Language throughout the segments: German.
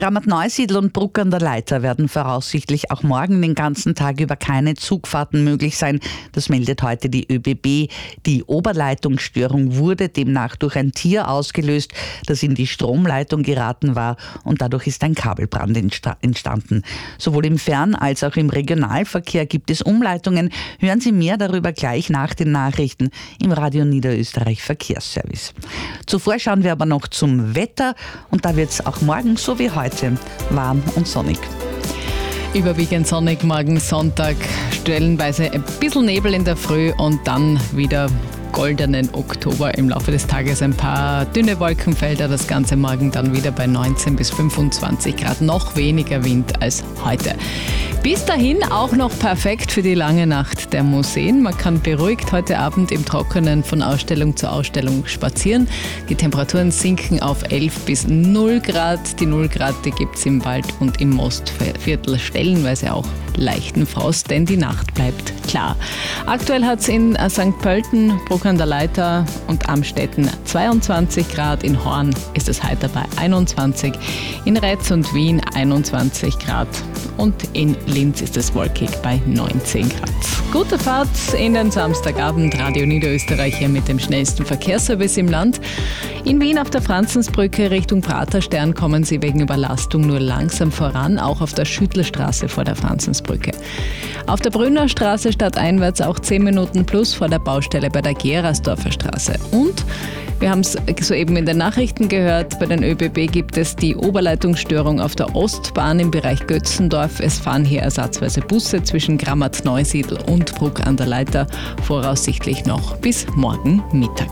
Grammat-Neusiedl und Bruck an der Leitha werden voraussichtlich auch morgen den ganzen Tag über keine Zugfahrten möglich sein. Das meldet heute die ÖBB. Die Oberleitungsstörung wurde demnach durch ein Tier ausgelöst, das in die Stromleitung geraten war, und dadurch ist ein Kabelbrand entstanden. Sowohl im Fern- als auch im Regionalverkehr gibt es Umleitungen. Hören Sie mehr darüber gleich nach den Nachrichten im Radio Niederösterreich Verkehrsservice. Zuvor schauen wir aber noch zum Wetter, und da wird es auch morgen so wie heute warm und sonnig. Überwiegend sonnig, morgen Sonntag, stellenweise ein bisschen Nebel in der Früh und dann wieder goldenen Oktober. Im Laufe des Tages ein paar dünne Wolkenfelder, das Ganze morgen dann wieder bei 19 bis 25 Grad, noch weniger Wind als heute. Bis dahin auch noch perfekt für die lange Nacht der Museen. Man kann beruhigt heute Abend im Trockenen von Ausstellung zu Ausstellung spazieren. Die Temperaturen sinken auf 11 bis 0 Grad. Die 0 Grad, die gibt es im Wald und im Mostviertel stellenweise auch leichten Frost, denn die Nacht bleibt klar. Aktuell hat es in St. Pölten, Bruck an der Leitha und Amstetten 22 Grad. In Horn ist es heiter bei 21, in Retz und Wien 21 Grad und in Linz ist es wolkig bei 19 Grad. Gute Fahrt in den Samstagabend. Radio Niederösterreich hier mit dem schnellsten Verkehrsservice im Land. In Wien auf der Franzensbrücke Richtung Praterstern kommen Sie wegen Überlastung nur langsam voran, auch auf der Schüttelstraße vor der Franzensbrücke. Auf der Brünner Straße stadteinwärts auch 10 Minuten plus vor der Baustelle bei der Gerasdorfer Straße. Und wir haben es soeben in den Nachrichten gehört, bei den ÖBB gibt es die Oberleitungsstörung auf der Ostbahn im Bereich Götzendorf. Es fahren hier ersatzweise Busse zwischen Grammat-Neusiedl und Bruck an der Leitha, voraussichtlich noch bis morgen Mittag.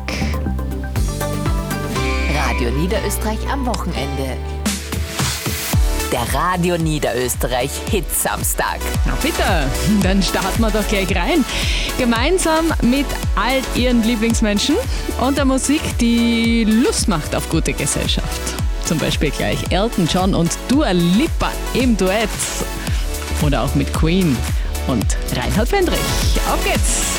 Radio Niederösterreich am Wochenende. Der Radio Niederösterreich Hit-Samstag. Na bitte, dann starten wir doch gleich rein. Gemeinsam mit all Ihren Lieblingsmenschen und der Musik, die Lust macht auf gute Gesellschaft. Zum Beispiel gleich Elton John und Dua Lipa im Duett. Oder auch mit Queen und Reinhard Fendrich. Auf geht's!